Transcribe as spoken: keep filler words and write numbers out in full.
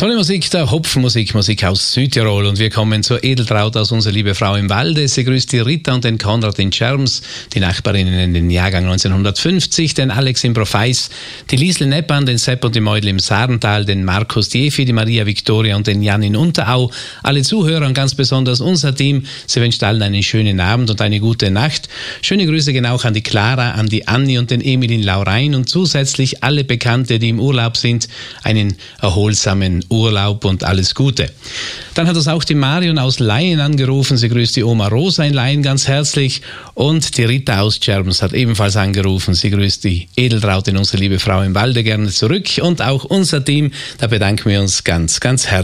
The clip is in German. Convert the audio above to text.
Tolle Musik, der Hopfenmusik, Musik aus Südtirol. Und wir kommen zur Edeltraut aus Unsere liebe Frau im Walde. Sie grüßt die Rita und den Konrad in Scherms, die Nachbarinnen in den Jahrgang neunzehnhundertfünfzig, den Alex in Profeis, die Liesl Neppan, den Sepp und die Meudl im Sarental, den Markus, die Efi, die Maria Victoria und den Jan in Unterau. Alle Zuhörer und ganz besonders unser Team. Sie wünscht allen einen schönen Abend und eine gute Nacht. Schöne Grüße gehen auch an die Clara, an die Anni und den Emil in Laurein und zusätzlich alle Bekannte, die im Urlaub sind, einen erholsamen Urlaub und alles Gute. Dann hat uns auch die Marion aus Laien angerufen. Sie grüßt die Oma Rosa in Laien ganz herzlich. Und die Rita aus Scherms hat ebenfalls angerufen. Sie grüßt die Edeltraut in Unsere liebe Frau im Walde gerne zurück. Und auch unser Team, da bedanken wir uns ganz, ganz herzlich.